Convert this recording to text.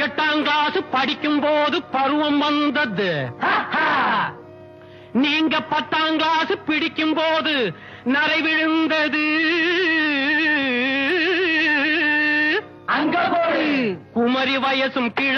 8ஆம் கிளாஸ் படிக்கும் போது பருவம் வந்தது. நீங்க 10ஆம் கிளாஸ் பிடிக்கும் போது நரை விழுந்தது. அங்க போடு. குமரி வயசும்